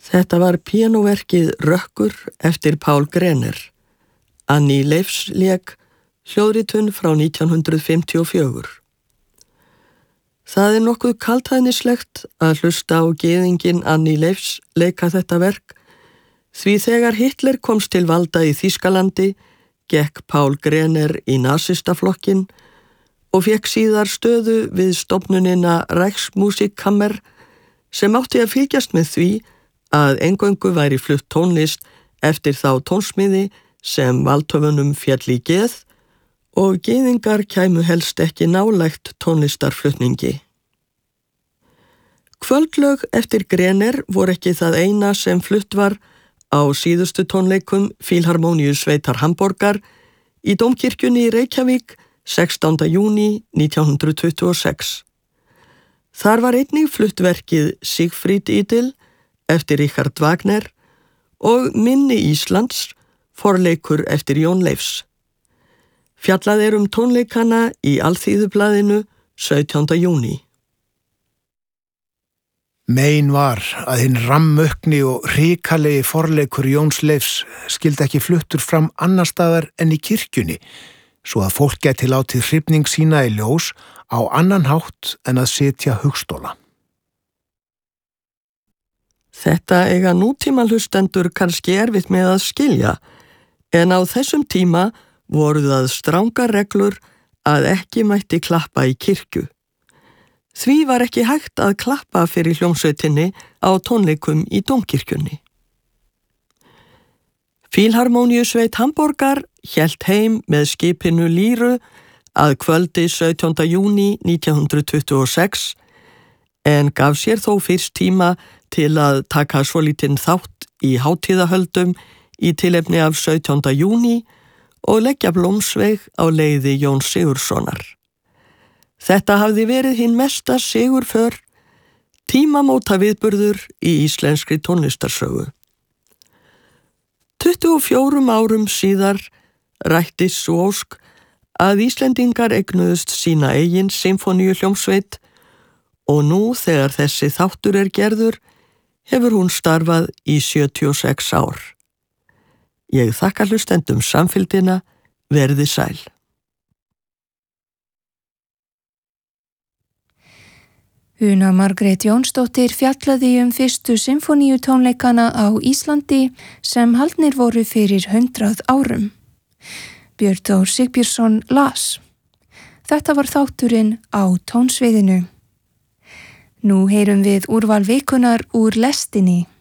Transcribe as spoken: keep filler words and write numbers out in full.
Þetta var píanóverkið Rökkur eftir Paul Grener. Annie Leifs lék hljóðritun frá nítján hundrað fimmtíu og fjögur. Það er nokkuð kaldhæðnislegt að hlusta á gyðinginn Annie Leifs leika þetta verk, því þegar Hitler komst til valda í Þýskalandi gekk Paul Grener í nasistaflokkin og fékk síðar stöðu við stofnunina Reichsmusikkammer sem átti að fylgjast með því að eingöngu væri flutt tónlist eftir þá tónsmiði sem valdhöfunum féll í geð og gyðingar kæmu helst ekki nálægt tónlistarflutningi. Kvöldlög eftir Grener voru ekki það eina sem flutt var á síðustu tónleikum Fílharmóníusveitar Hamborgar í Dómkirkjunni í Reykjavík sextánda júní nítján hundrað tuttugu og sex. Þar var einnig flutt verkið Siegfried Idyll eftir Richard Wagner og Minni Íslands, forleikur eftir Jón Leifs. Fjallað er um tónleikana í Alþýðublaðinu sautjánda júní. Mein var að hinn rammökni og hrikalegi forleikur Jóns Leifs skildi ekki fluttur fram annar staðar en í kirkjunni, svo að fólk gæti látið hrifning sína í ljós á annan hátt en að setja hugstóla. Þetta eiga nútímahlustendur kannski erfitt með að skilja, en á þessum tíma voru það strangar reglur að ekki mætti klappa í kirkju. Því var ekki hægt að klappa fyrir hljómsveitinni á tónleikum í Dómkirkjunni. Fílharmóníusveit Hamborgar hélt heim með skipinu Lýru að kvöldi sautjánda júní nítján hundrað tuttugu og sex en gaf sér þó fyrst tíma til að taka svolítinn þátt í hátíðahöldum í tilefni af sautjánda júní og leggja blómsveig á leiði Jóns Sigurðssonar. Þetta hafði verið hinn mesta sigurför, tímamóta viðburður í íslenskri tónlistarsögu. tuttugu og fjórum árum síðar rættist sú ósk að Íslendingar eignuðust sína eigin symfóníuhljómsveit og nú þegar þessi þáttur er gerður hefur hún starfað í sjötíu og sex ár. Ég þakka hlustendum samfylgdina, verði sæl. Una Margrét Jónsdóttir fjallaði um fyrstu symfóníutónleikana á Íslandi sem haldnir voru fyrir hundrað árum. Björn Þór Sigbjörnsson las. Þetta var þátturinn á tónsviðinu. Nú heyrum við úrval vikunar úr lestinni.